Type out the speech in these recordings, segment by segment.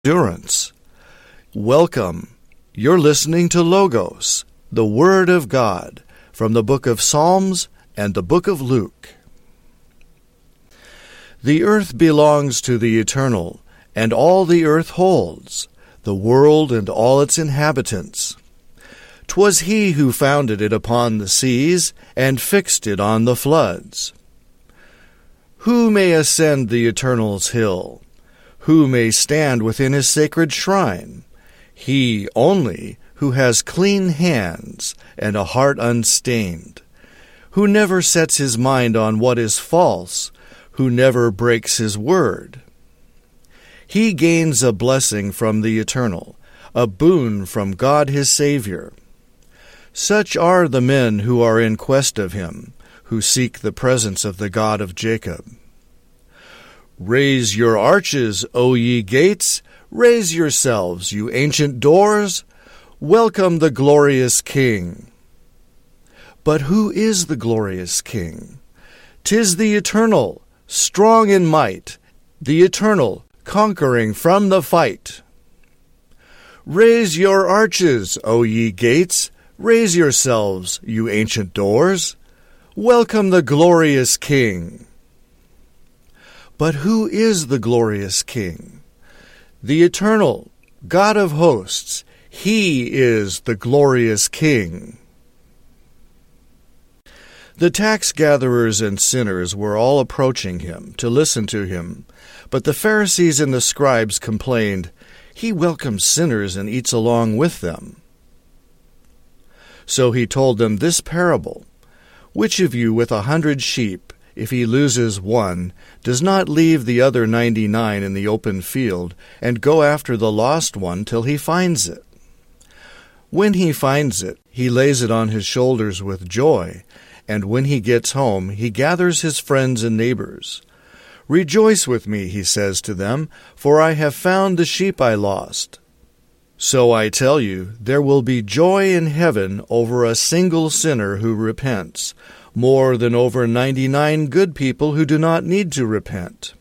endurance. Welcome. You're listening to Logos, the Word of God, from the book of Psalms and the book of Luke. The earth belongs to the Eternal, and all the earth holds, the world and all its inhabitants. 'Twas he who founded it upon the seas, and fixed it on the floods. Who may ascend the Eternal's hill? Who may stand within his sacred shrine? He only who has clean hands and a heart unstained, who never sets his mind on what is false, who never breaks his word. He gains a blessing from the Eternal, a boon from God his Savior. Such are the men who are in quest of him, who seek the presence of the God of Jacob. Raise your arches, O ye gates! Raise yourselves, you ancient doors! Welcome the glorious King. But who is the glorious King? 'Tis the Eternal, strong in might, the Eternal, conquering from the fight. Raise your arches, O ye gates! Raise yourselves, you ancient doors! Welcome the glorious King. But who is the glorious King? The Eternal, God of hosts, he is the glorious King. The tax gatherers and sinners were all approaching him to listen to him, but the Pharisees and the scribes complained, "He welcomes sinners and eats along with them." So he told them this parable: Which of you with 100 sheep, if he loses one, does not leave the other 99 in the open field, and go after the lost one till he finds it? When he finds it, he lays it on his shoulders with joy, and when he gets home, he gathers his friends and neighbors. "Rejoice with me," he says to them, "for I have found the sheep I lost." So I tell you, there will be joy in heaven over a single sinner who repents, more than over 99 good people who do not need to repent.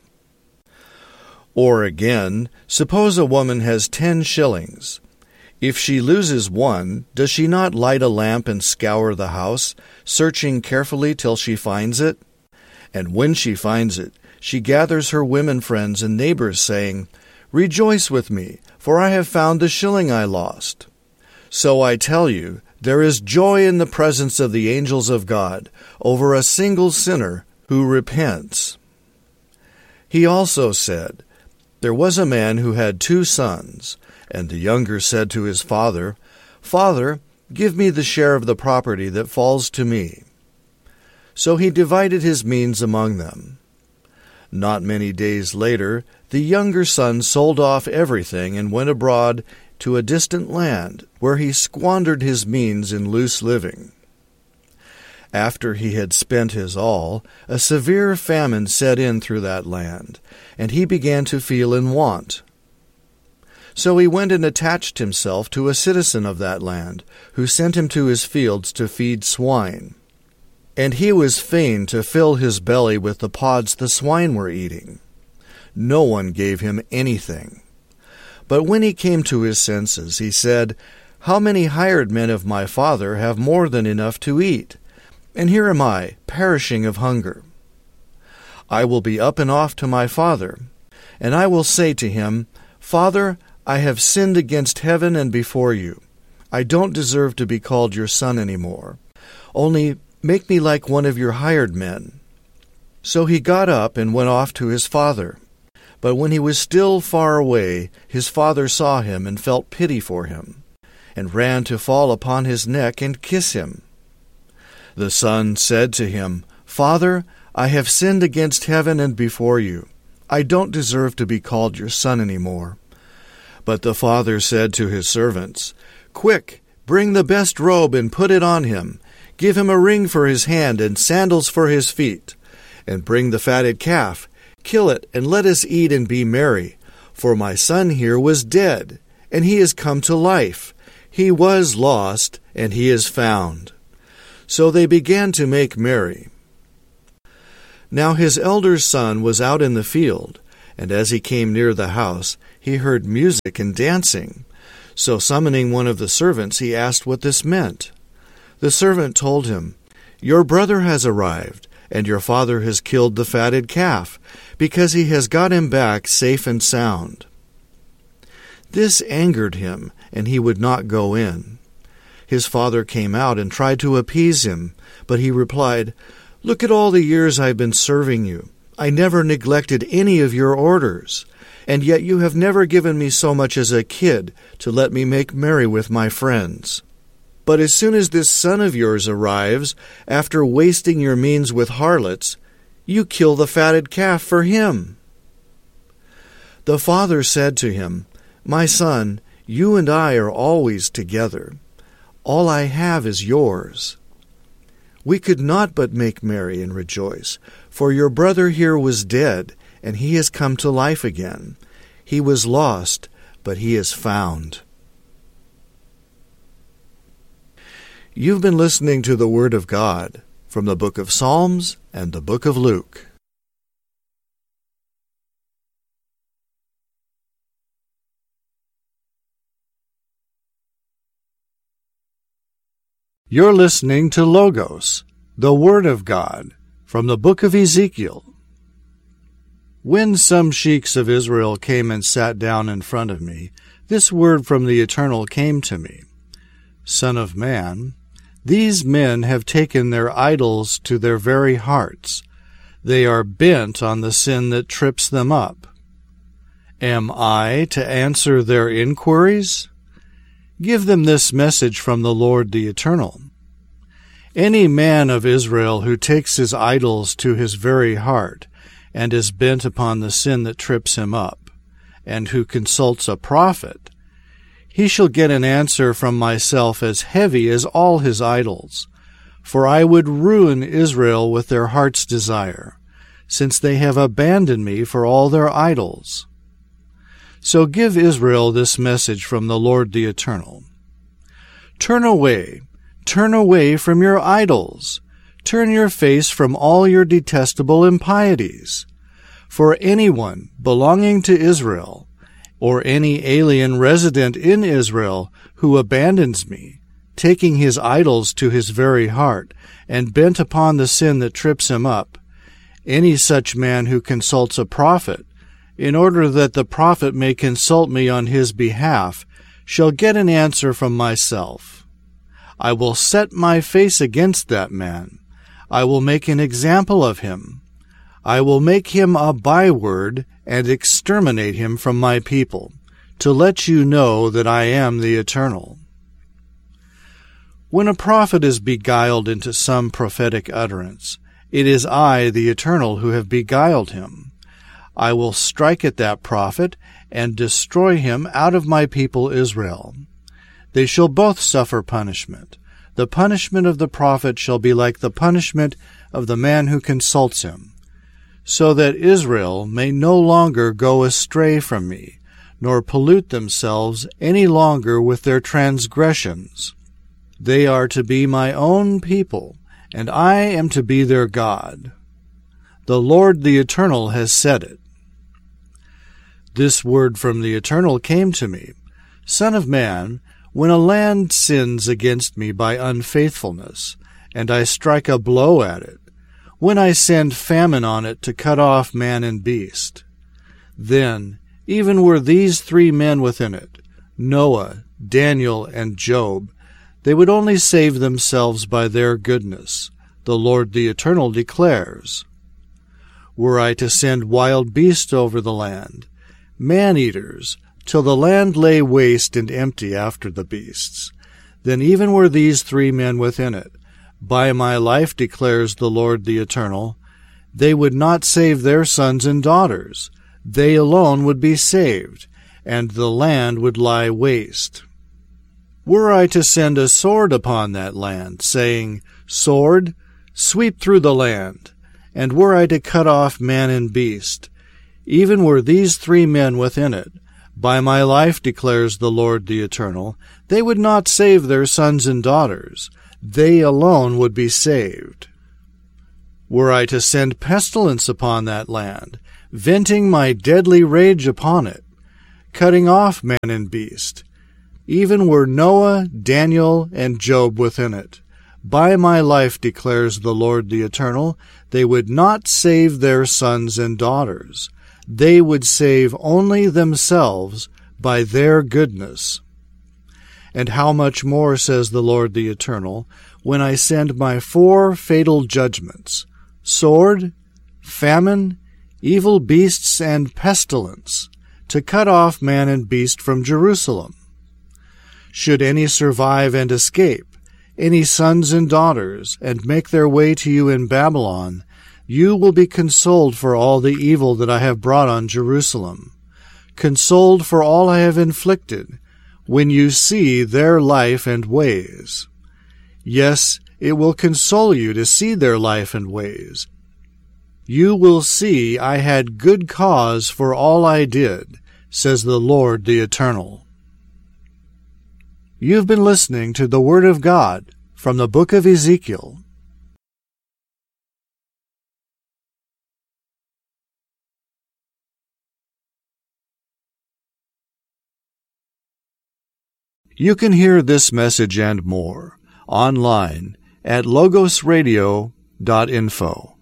Or again, suppose a woman has 10 shillings. If she loses one, does she not light a lamp and scour the house, searching carefully till she finds it? And when she finds it, she gathers her women friends and neighbors, saying, "Rejoice with me, for I have found the shilling I lost." So I tell you, there is joy in the presence of the angels of God over a single sinner who repents. He also said, There was a man who had 2 sons, and the younger said to his father, "Father, give me the share of the property that falls to me." So he divided his means among them. Not many days later, the younger son sold off everything and went abroad to a distant land, where he squandered his means in loose living. After he had spent his all, a severe famine set in through that land, and he began to feel in want. So he went and attached himself to a citizen of that land, who sent him to his fields to feed swine. And he was fain to fill his belly with the pods the swine were eating. No one gave him anything. But when he came to his senses, he said, "How many hired men of my father have more than enough to eat? And here am I, perishing of hunger. I will be up and off to my father, and I will say to him, Father, I have sinned against heaven and before you. I don't deserve to be called your son any more. Only make me like one of your hired men." So he got up and went off to his father. But when he was still far away, his father saw him and felt pity for him, and ran to fall upon his neck and kiss him. The son said to him, "Father, I have sinned against heaven and before you. I don't deserve to be called your son any more." But the father said to his servants, "Quick, bring the best robe and put it on him. Give him a ring for his hand and sandals for his feet. And bring the fatted calf. Kill it, and let us eat and be merry. For my son here was dead, and he is come to life. He was lost, and he is found." So they began to make merry. Now his elder son was out in the field, and as he came near the house, he heard music and dancing. So summoning one of the servants, he asked what this meant. The servant told him, "Your brother has arrived, and your father has killed the fatted calf, because he has got him back safe and sound." This angered him, and he would not go in. His father came out and tried to appease him, but he replied, "Look at all the years I've been serving you. I never neglected any of your orders, and yet you have never given me so much as a kid to let me make merry with my friends. But as soon as this son of yours arrives, after wasting your means with harlots, you kill the fatted calf for him." The father said to him, "My son, you and I are always together. All I have is yours. We could not but make merry and rejoice, for your brother here was dead, and he has come to life again. He was lost, but he is found." You've been listening to the Word of God from the book of Psalms and the book of Luke. You're listening to Logos, the Word of God, from the book of Ezekiel. When some sheiks of Israel came and sat down in front of me, this word from the Eternal came to me. "Son of man, these men have taken their idols to their very hearts. They are bent on the sin that trips them up. Am I to answer their inquiries? Give them this message from the Lord the Eternal. Any man of Israel who takes his idols to his very heart and is bent upon the sin that trips him up, and who consults a prophet, he shall get an answer from myself as heavy as all his idols. For I would ruin Israel with their heart's desire, since they have abandoned me for all their idols. So give Israel this message from the Lord the Eternal. Turn away from your idols. Turn your face from all your detestable impieties. For anyone belonging to Israel, or any alien resident in Israel who abandons me, taking his idols to his very heart, and bent upon the sin that trips him up, any such man who consults a prophet, in order that the prophet may consult me on his behalf, shall get an answer from myself. I will set my face against that man. I will make an example of him. I will make him a byword and exterminate him from my people, to let you know that I am the Eternal." When a prophet is beguiled into some prophetic utterance, it is I, the Eternal, who have beguiled him. I will strike at that prophet and destroy him out of my people Israel. They shall both suffer punishment. The punishment of the prophet shall be like the punishment of the man who consults him, so that Israel may no longer go astray from me, nor pollute themselves any longer with their transgressions. They are to be my own people, and I am to be their God. The Lord the Eternal has said it. This word from the Eternal came to me. Son of man, when a land sins against me by unfaithfulness, and I strike a blow at it, when I send famine on it to cut off man and beast, then, even were these 3 men within it, Noah, Daniel, and Job, they would only save themselves by their goodness, the Lord the Eternal declares. Were I to send wild beasts over the land, man-eaters, till the land lay waste and empty after the beasts, then even were these 3 men within it, by my life declares the Lord the Eternal, they would not save their sons and daughters. They alone would be saved, and the land would lie waste. Were I to send a sword upon that land, saying, Sword, sweep through the land, and were I to cut off man and beast, even were these 3 men within it, by my life declares the Lord the Eternal, they would not save their sons and daughters. They alone would be saved. Were I to send pestilence upon that land, venting my deadly rage upon it, cutting off man and beast. Even were Noah, Daniel, and Job within it. By my life, declares the Lord the Eternal, they would not save their sons and daughters. They would save only themselves by their goodness. And how much more, says the Lord the Eternal, when I send my 4 fatal judgments, sword, famine, evil beasts, and pestilence, to cut off man and beast from Jerusalem. Should any survive and escape, any sons and daughters, and make their way to you in Babylon, you will be consoled for all the evil that I have brought on Jerusalem, consoled for all I have inflicted, when you see their life and ways. Yes, it will console you to see their life and ways. You will see I had good cause for all I did, says the Lord the Eternal. You've been listening to the Word of God from the book of Ezekiel. You can hear this message and more online at logosradio.info.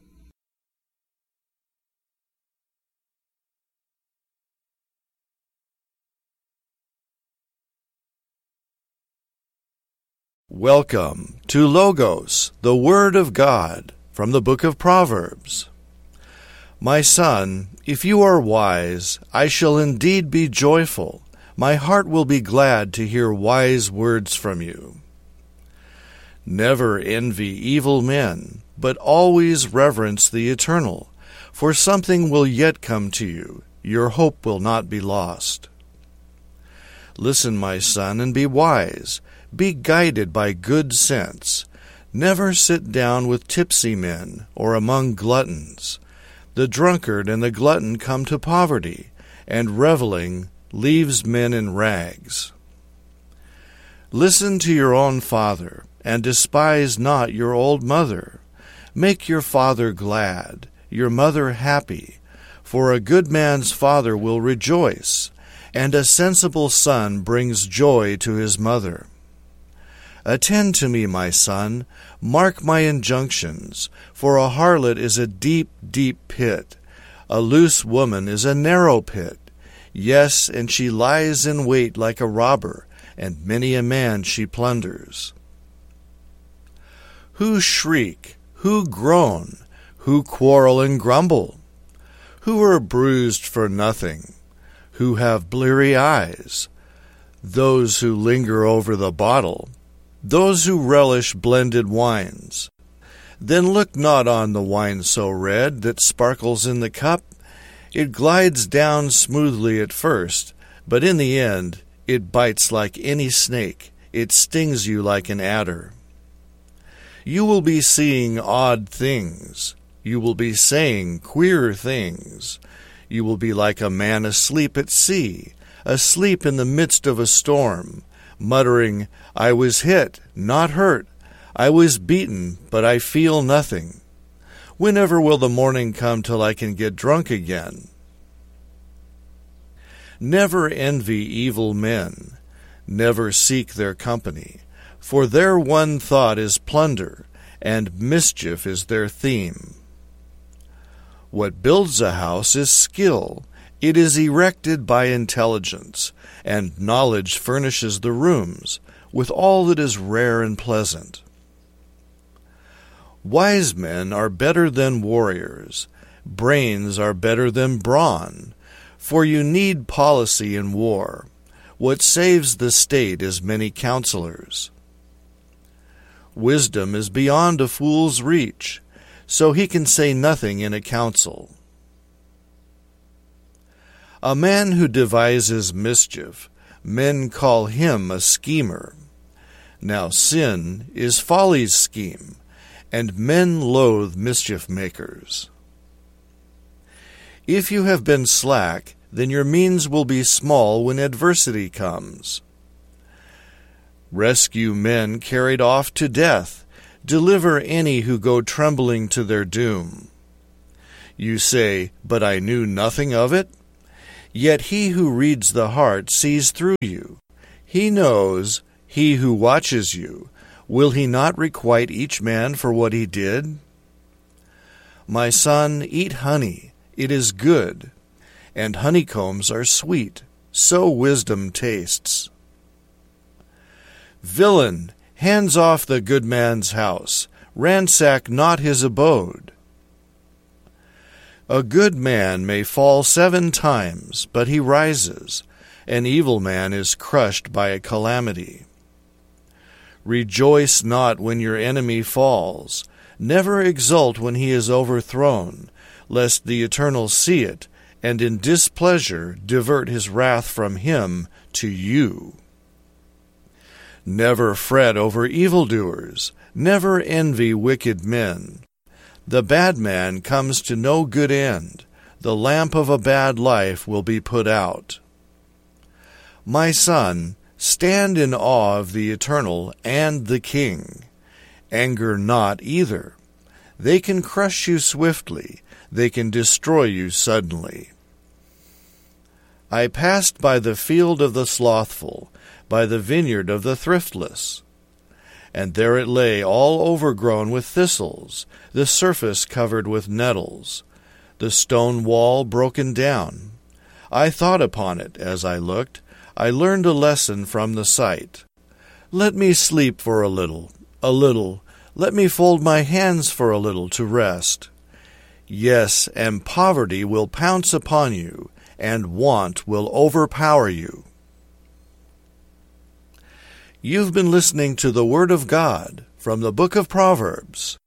Welcome to Logos, the Word of God, from the book of Proverbs. My son, if you are wise, I shall indeed be joyful. My heart will be glad to hear wise words from you. Never envy evil men, but always reverence the Eternal, for something will yet come to you. Your hope will not be lost. Listen, my son, and be wise. Be guided by good sense. Never sit down with tipsy men or among gluttons. The drunkard and the glutton come to poverty, and reveling leaves men in rags. Listen to your own father, and despise not your old mother. Make your father glad, your mother happy, for a good man's father will rejoice, and a sensible son brings joy to his mother. Attend to me, my son, mark my injunctions, for a harlot is a deep, deep pit. A loose woman is a narrow pit. Yes, and she lies in wait like a robber, and many a man she plunders. Who shriek, who groan, who quarrel and grumble? Who are bruised for nothing? Who have bleary eyes? Those who linger over the bottle, those who relish blended wines. Then look not on the wine so red that sparkles in the cup. It glides down smoothly at first, but in the end it bites like any snake. It stings you like an adder. You will be seeing odd things. You will be saying queer things. You will be like a man asleep at sea, asleep in the midst of a storm, muttering, I was hit, not hurt. I was beaten, but I feel nothing. Whenever will the morning come till I can get drunk again? Never envy evil men. Never seek their company. For their one thought is plunder, and mischief is their theme. What builds a house is skill. It is erected by intelligence, and knowledge furnishes the rooms with all that is rare and pleasant. Wise men are better than warriors. Brains are better than brawn. For you need policy in war. What saves the state is many counselors. Wisdom is beyond a fool's reach, so he can say nothing in a council. A man who devises mischief, men call him a schemer. Now sin is folly's scheme, and men loathe mischief makers. If you have been slack, then your means will be small when adversity comes. Rescue men carried off to death. Deliver any who go trembling to their doom. You say, but I knew nothing of it? Yet he who reads the heart sees through you. He knows, he who watches you, will he not requite each man for what he did? My son, eat honey, it is good, and honeycombs are sweet, so wisdom tastes. Villain, hands off the good man's house, ransack not his abode. A good man may fall 7 times, but he rises. An evil man is crushed by a calamity. Rejoice not when your enemy falls. Never exult when he is overthrown, lest the Eternal see it, and in displeasure divert his wrath from him to you. Never fret over evildoers. Never envy wicked men. The bad man comes to no good end. The lamp of a bad life will be put out. My son, stand in awe of the Eternal and the King. Anger not either. They can crush you swiftly. They can destroy you suddenly. I passed by the field of the slothful, by the vineyard of the thriftless. And there it lay, all overgrown with thistles, the surface covered with nettles, the stone wall broken down. I thought upon it as I looked. I learned a lesson from the sight. Let me sleep for a little. Let me fold my hands for a little to rest. Yes, and poverty will pounce upon you, and want will overpower you. You've been listening to the Word of God from the book of Proverbs.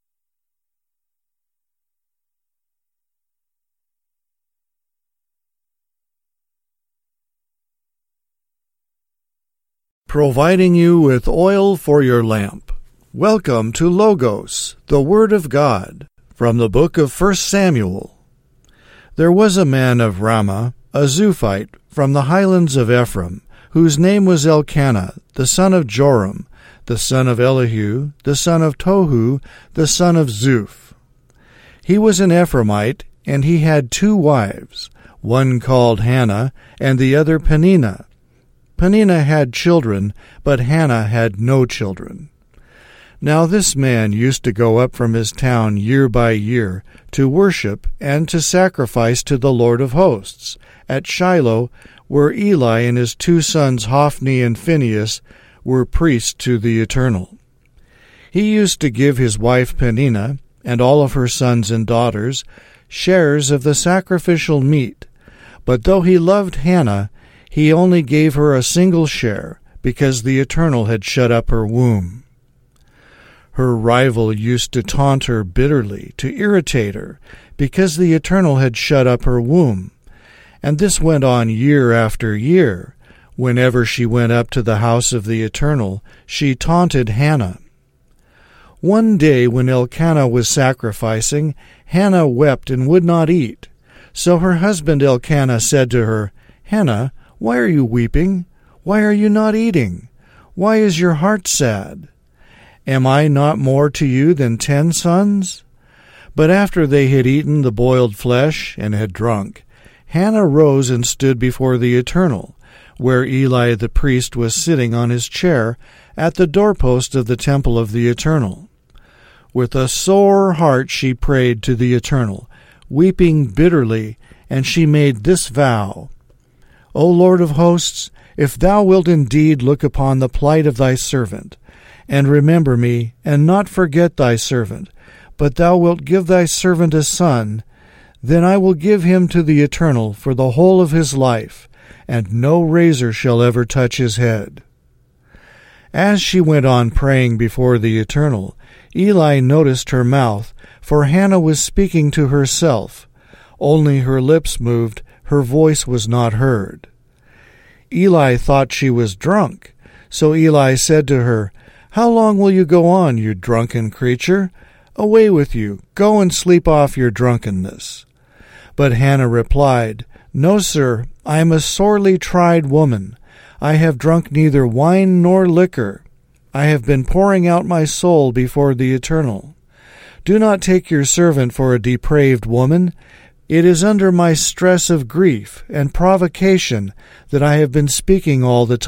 Providing you with oil for your lamp. Welcome to Logos, the Word of God, from the book of 1 Samuel. There was a man of Ramah, a Zuphite, from the highlands of Ephraim, whose name was Elkanah, the son of Joram, the son of Elihu, the son of Tohu, the son of Zuph. He was an Ephraimite, and he had 2 wives, one called Hannah, and the other Peninnah. Peninnah had children, but Hannah had no children. Now this man used to go up from his town year by year to worship and to sacrifice to the Lord of hosts, at Shiloh, where Eli and his 2 sons Hophni and Phinehas were priests to the Eternal. He used to give his wife Peninnah, and all of her sons and daughters, shares of the sacrificial meat. But though he loved Hannah, he only gave her a single share, because the Eternal had shut up her womb. Her rival used to taunt her bitterly, to irritate her, because the Eternal had shut up her womb. And this went on year after year. Whenever she went up to the house of the Eternal, she taunted Hannah. One day when Elkanah was sacrificing, Hannah wept and would not eat. So her husband Elkanah said to her, "Hannah, why are you weeping? Why are you not eating? Why is your heart sad? Am I not more to you than 10 sons?" But after they had eaten the boiled flesh and had drunk, Hannah rose and stood before the Eternal, where Eli the priest was sitting on his chair at the doorpost of the temple of the Eternal. With a sore heart she prayed to the Eternal, weeping bitterly, and she made this vow: "O Lord of hosts, if thou wilt indeed look upon the plight of thy servant, and remember me, and not forget thy servant, but thou wilt give thy servant a son, then I will give him to the Eternal for the whole of his life, and no razor shall ever touch his head." As she went on praying before the Eternal, Eli noticed her mouth, for Hannah was speaking to herself. Only her lips moved, her voice was not heard. Eli thought she was drunk, so Eli said to her, "How long will you go on, you drunken creature? Away with you, go and sleep off your drunkenness." But Hannah replied, "No, sir, I am a sorely tried woman. I have drunk neither wine nor liquor. I have been pouring out my soul before the Eternal. Do not take your servant for a depraved woman. It is under my stress of grief and provocation that I have been speaking all the